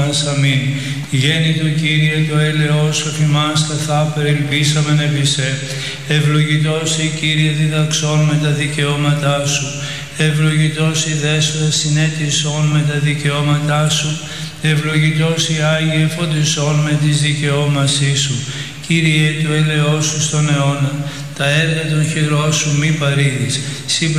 αιώνας. Αμήν. Γέννητο Κύριε το έλεος σου εφημάς καθά περιλπίσαμεν επί σε. Ευλογητός η Κύριε διδαξών με τα δικαιώματά σου. Ευλογητός η δέσποτα συνέτησον με τα δικαιώματά σου. Ευλογητός η Άγιε φωτισόν με τις δικαιώμασή σου. Κύριε το έλεος σου στον αιώνα, τα έργα των χειρών σου μη παρήδεις.